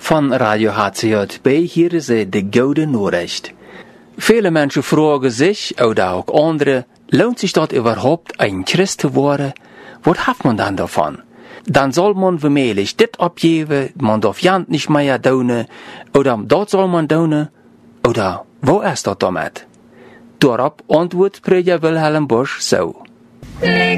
Von Radio HCJB, hier ist de Gode Nachricht. Viele Menschen fragen sich, oder auch andere, lohnt sich dort überhaupt ein Christ zu werden? Was hat man dann davon? Dann soll man vermehlich dit abgeben, man darf ja nicht mehr tun, oder dort soll man tun, oder wo ist das damit? Darauf antwortet Prediger Wilhelm Busch so.